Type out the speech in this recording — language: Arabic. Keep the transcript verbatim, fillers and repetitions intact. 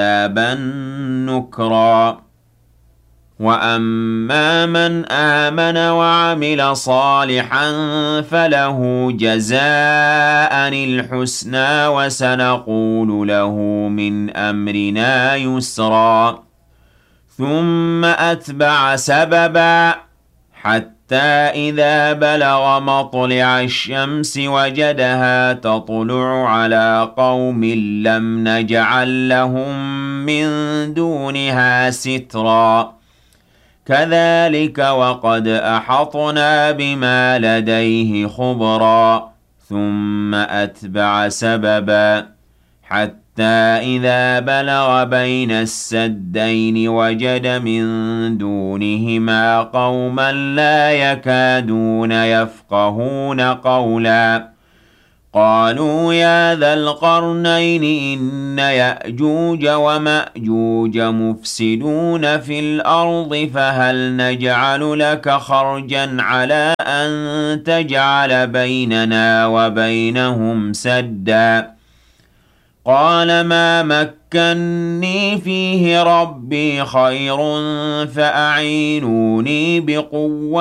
عذابا نكرا وأما من آمن وعمل صالحا فله جزاء الحسنى وسنقول له من أمرنا يسرا ثم أتبع سببا حتى إذا بلغ مطلع الشمس وجدها تطلع على قوم لم نجعل لهم من دونها سترا كذلك وقد أحطنا بما لديه خبرا ثم أتبع سببا حتى إذا بلغ بين السدين وجد من دونهما قوما لا يكادون يفقهون قولا قالوا يا ذا القرنين إن يأجوج ومأجوج مفسدون في الأرض فهل نجعل لك خرجا على أن تجعل بيننا وبينهم سدا قال ما مكني فيه ربي خير فأعينوني بقوة